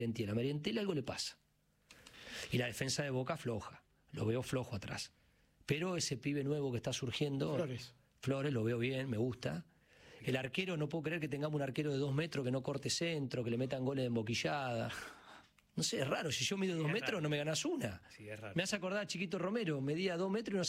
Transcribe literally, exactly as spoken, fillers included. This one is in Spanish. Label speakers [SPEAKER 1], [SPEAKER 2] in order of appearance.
[SPEAKER 1] A Merentiel algo le pasa. Y la defensa de Boca floja. Lo veo flojo atrás. Pero ese pibe nuevo que está surgiendo...
[SPEAKER 2] Flores.
[SPEAKER 1] Flores, lo veo bien, me gusta. El arquero, no puedo creer que tengamos un arquero de dos metros que no corte centro, que le metan goles de emboquillada. No sé, es raro. Si yo mido dos metros, no me ganás una.
[SPEAKER 3] Sí, es raro.
[SPEAKER 1] Me hace acordar a Chiquito Romero. Medía dos metros y no